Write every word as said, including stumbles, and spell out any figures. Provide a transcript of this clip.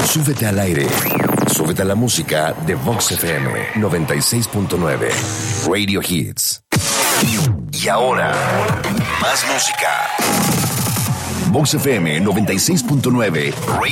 Súbete al aire. Súbete a la música de Vox F M noventa y seis punto nueve. Radio Hits. Y ahora, más música. Vox F M noventa y seis punto nueve. Radio